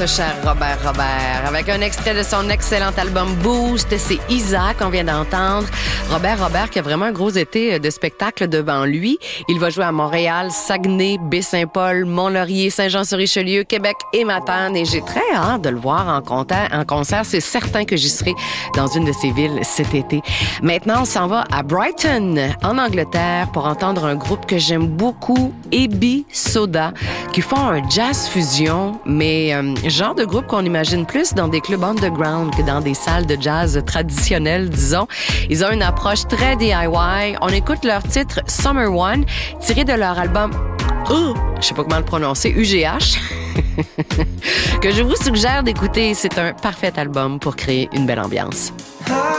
ce cher Robert. Avec un extrait de son excellent album Boost, c'est Isaac qu'on vient d'entendre. Robert qui a vraiment un gros été de spectacle devant lui. Il va jouer à Montréal, Saguenay, Baie-Saint-Paul, Mont-Laurier, Saint-Jean-sur-Richelieu, Québec et Matane. Et j'ai très hâte de le voir en concert. C'est certain que j'y serai dans une de ces villes cet été. Maintenant, on s'en va à Brighton, en Angleterre, pour entendre un groupe que j'aime beaucoup, Ebi Soda, qui font un jazz fusion, mais genre de groupe qu'on imagine plus dans des clubs underground que dans des salles de jazz traditionnelles, disons. Ils ont une approche très DIY. On écoute leur titre Summer One, tiré de leur album je sais pas comment le prononcer, UGH, que je vous suggère d'écouter. C'est un parfait album pour créer une belle ambiance.